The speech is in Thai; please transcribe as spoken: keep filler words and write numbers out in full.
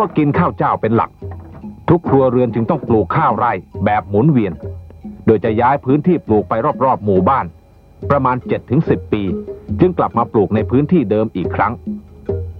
ว่ากินข้าวเจ้าเป็นหลักทุกครัวเรือนจึงต้องปลูกข้าวไร่แบบหมุนเวียนโดยจะย้ายพื้นที่ปลูกไปรอบๆหมู่บ้านประมาณ เจ็ดถึงสิบ ปีจึงกลับมาปลูกในพื้นที่เดิมอีกครั้ง